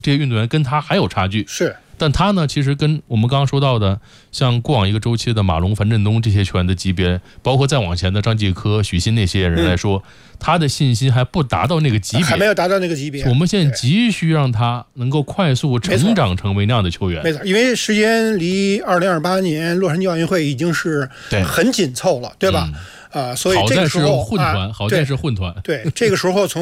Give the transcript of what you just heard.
这些运动员跟他还有差距。 是。 但他呢，其实跟我们刚刚说到的，像过往一个周期的马龙、樊振东这些球员的级别，包括再往前的张继科、许昕那些人来说，他的信心还不达到那个级别， 还没有达到那个级别。 我们现在急需让他能够快速成长成为那样的球员。 没错，因为时间离2028年洛杉矶奥运会已经是很紧凑了，对吧？所以这个时候好在是混团，好在是混团。 对，这个时候从